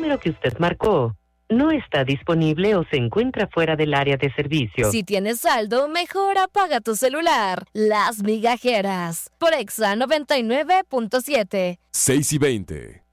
número que usted marcó no está disponible o se encuentra fuera del área de servicio. Si tienes saldo, mejor apaga tu celular. Las migajeras. Por Exa 99.7. 6:20.